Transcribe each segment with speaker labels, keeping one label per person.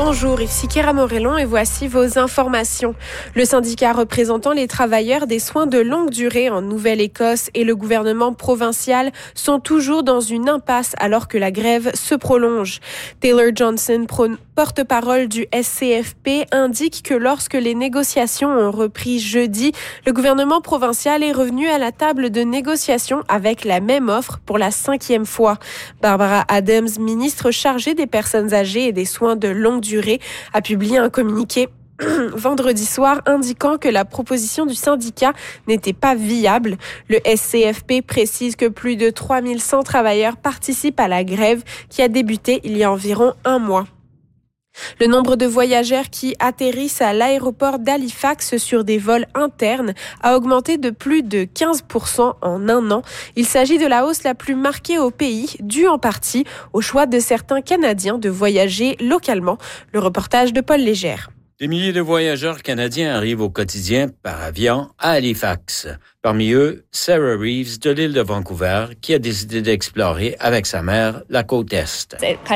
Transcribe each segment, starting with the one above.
Speaker 1: Bonjour, ici Kéra Morellon et voici vos informations. Le syndicat représentant les travailleurs des soins de longue durée en Nouvelle-Écosse et le gouvernement provincial sont toujours dans une impasse alors que la grève se prolonge. Taylor Johnson, porte-parole du SCFP, indique que lorsque les négociations ont repris jeudi, le gouvernement provincial est revenu à la table de négociation avec la même offre pour la 5e fois. Barbara Adams, ministre chargée des personnes âgées et des soins de longue durée, a publié un communiqué vendredi soir indiquant que la proposition du syndicat n'était pas viable. Le SCFP précise que plus de 3100 travailleurs participent à la grève qui a débuté il y a environ un mois. Le nombre de voyageurs qui atterrissent à l'aéroport d'Halifax sur des vols internes a augmenté de plus de 15% en un an. Il s'agit de la hausse la plus marquée au pays, due en partie au choix de certains Canadiens de voyager localement. Le reportage de Paul Légère.
Speaker 2: Des milliers de voyageurs canadiens arrivent au quotidien par avion à Halifax. Parmi eux, Sarah Reeves de l'île de Vancouver qui a décidé d'explorer avec sa mère la côte Est.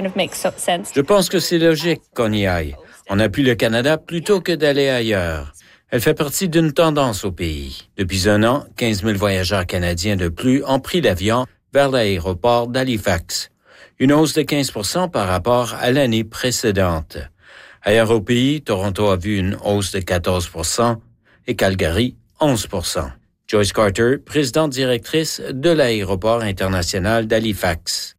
Speaker 2: Je pense que c'est logique qu'on y aille. On appuie le Canada plutôt que d'aller ailleurs. Elle fait partie d'une tendance au pays. Depuis un an, 15 000 voyageurs canadiens de plus ont pris l'avion vers l'aéroport d'Halifax. Une hausse de 15% par rapport à l'année précédente. Ailleurs au pays, Toronto a vu une hausse de 14% et Calgary, 11%. Joyce Carter, présidente-directrice de l'aéroport international d'Halifax.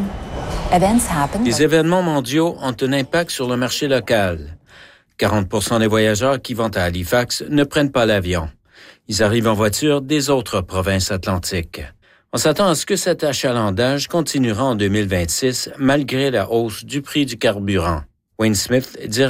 Speaker 2: Les événements mondiaux ont un impact sur le marché local. 40% des voyageurs qui vont à Halifax ne prennent pas l'avion. Ils arrivent en voiture des autres provinces atlantiques. On s'attend à ce que cet achalandage continuera en 2026 malgré la hausse du prix du carburant. Wayne Smith,